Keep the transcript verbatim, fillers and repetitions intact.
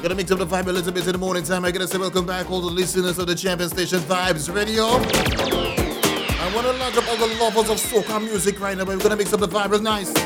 Gonna mix up the vibe a little bit in the morning time. I gotta say welcome back all the listeners of the Champion Station Vibes Radio. I wanna launch up all the lovers of soca music right now, but we're gonna mix up the vibe real nice.